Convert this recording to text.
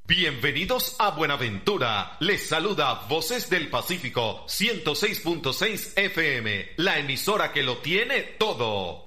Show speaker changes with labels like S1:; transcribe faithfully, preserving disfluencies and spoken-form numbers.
S1: Bienvenidos a Buenaventura. Les saluda Voces del Pacífico ciento seis punto seis F M, la emisora que lo tiene todo.